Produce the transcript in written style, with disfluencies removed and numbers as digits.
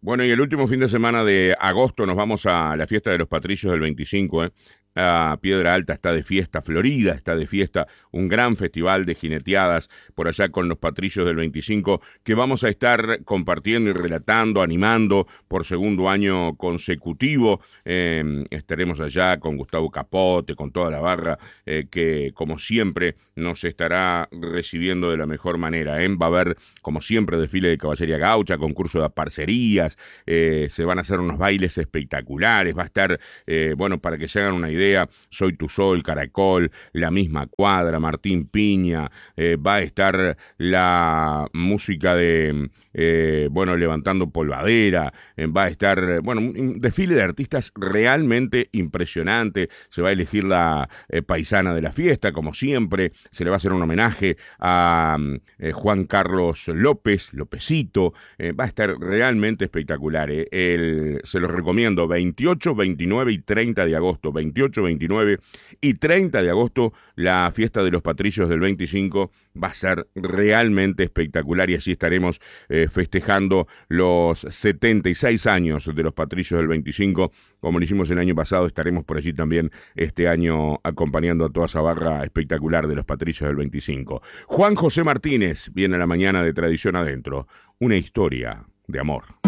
Bueno, y el último fin de semana de agosto nos vamos a la fiesta de los Patricios del 25, ¿eh? Piedra Alta está de fiesta, Florida está de fiesta, un gran festival de jineteadas por allá con los Patricios del 25 que vamos a estar compartiendo y relatando, animando por segundo año consecutivo. Estaremos allá con Gustavo Capote, con toda la barra que como siempre nos estará recibiendo de la mejor manera, ¿eh? Va a haber como siempre desfile de caballería gaucha, concurso de parcerías, se van a hacer unos bailes espectaculares, va a estar, bueno, para que se hagan una idea, Soy Tu Sol, Caracol, La Misma Cuadra, Martín Piña, va a estar la música de, bueno, Levantando Polvadera, va a estar, bueno, un desfile de artistas realmente impresionante, se va a elegir la paisana de la fiesta, como siempre, se le va a hacer un homenaje a Juan Carlos López, Lópezito, va a estar realmente espectacular, se los recomiendo, 28, 29 y 30 de agosto, 28, 29 y 30 de agosto, la fiesta de los Patricios del 25 va a ser realmente espectacular y así estaremos festejando los 76 años de los Patricios del 25, como lo hicimos el año pasado, estaremos por allí también este año acompañando a toda esa barra espectacular de los Patricios del 25. Juan José Martínez viene a la mañana de Tradición Adentro, una historia de amor.